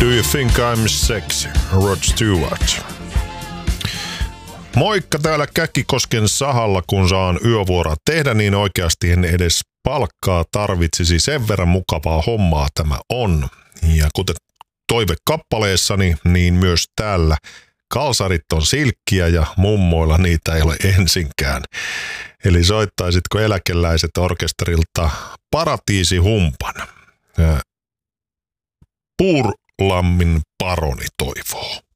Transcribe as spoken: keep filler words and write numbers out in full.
Do you think I'm sexy? Rod Stewart. Moikka, täällä Käkkikosken sahalla, kun saan yövuoroa tehdä, niin oikeasti en edes palkkaa tarvitsisi, sen verran mukavaa hommaa tämä on. Ja kuten toivekappaleessani, niin myös täällä kalsarit on silkkiä ja mummoilla niitä ei ole ensinkään. Eli soittaisitko eläkeläiset orkesterilta Paratiisihumpan? Puurlammin paroni toivoo.